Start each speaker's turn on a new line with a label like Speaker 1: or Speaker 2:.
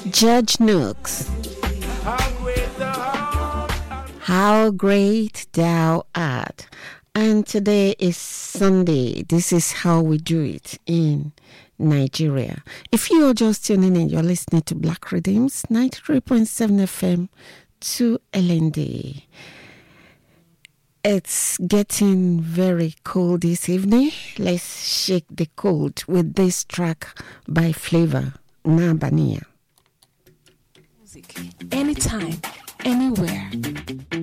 Speaker 1: Judge Nooks. How great thou art. And today is Sunday. This is how we do it in Nigeria. If you are just tuning in, you're listening to Black Rhythms, 93.7 FM to LND. It's getting very cold this evening. Let's shake the cold with this track by Flavor, Nabania.
Speaker 2: Music, anytime, anywhere.